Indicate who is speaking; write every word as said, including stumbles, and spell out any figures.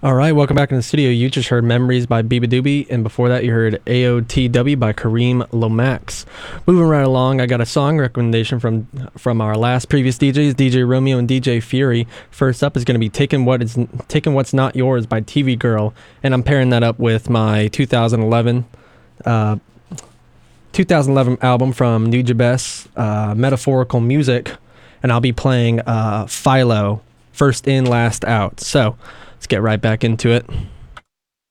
Speaker 1: All right, welcome back in the studio. You just heard Memories by Biba Doobie, and before that you heard A O T W by Kareem Lomax. Moving right along, I got a song recommendation from from our last previous D Js, D J Romeo and D J Fury. First up is going to be Taking What Is Taking What's Not Yours by T V Girl, and I'm pairing that up with my two thousand eleven uh, two thousand eleven album from Nujabes, uh, Metaphorical Music, and I'll be playing uh, Philo, First In, Last Out. So let's get right back into it.